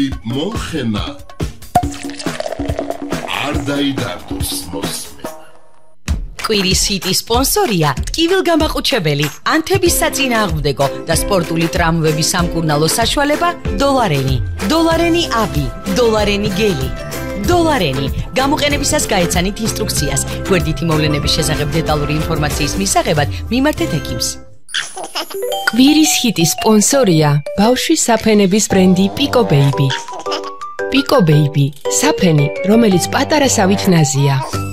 მომხენა არ დაიდარდოს მოსმენა. კვირის ჰიტი სპონსორია ტკივილგამაყუჩებელი, ანთების საწინააღმდეგო და სპორტული ტრამვების სამკურნალო საშუალება დოლარენი. დოლარენი აბი, დოლარენი გელი. დოლარენი. გამოყენებისას გაეცანით ინსტრუქციას. გვერდითი მოვლენების შესახებ დეტალური ინფორმაციის მისაღებად მიმართეთ ექიმს. კვირის ჰიტი სპონსორია ბავშვის საფენების ბრენდი პიკო ბეიბი. პიკო ბეიბი, საფენი, რომელიც პატარა სავით ნაზია.